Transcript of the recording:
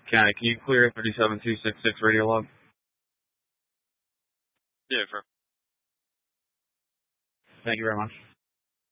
County, can you clear 37266 radio log? Yeah, sure. Thank you very much.